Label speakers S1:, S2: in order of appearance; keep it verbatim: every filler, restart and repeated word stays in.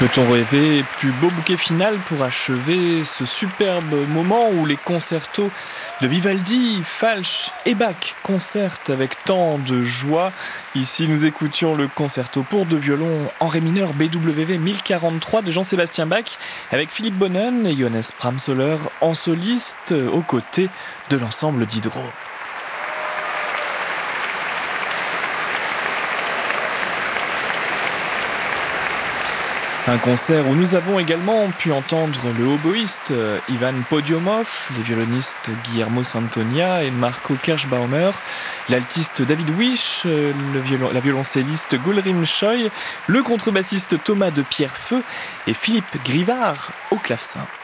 S1: Peut-on rêver plus beau bouquet final pour achever ce superbe moment où les concertos de Vivaldi, Falch et Bach concertent avec tant de joie. Ici, nous écoutions le concerto pour deux violons en ré mineur B W V mille quarante-trois de Jean-Sébastien Bach avec Philippe Bonnen et Johannes Pramsoller en soliste aux côtés de l'ensemble Diderot. Un concert où nous avons également pu entendre le hautboïste Ivan Podiumov, les violonistes Guillermo Santonia et Marco Kerschbaumer, l'altiste David Wish, le violon, la violoncelliste Gulrim Choi, le contrebassiste Thomas de Pierrefeu et Philippe Grivard au clavecin.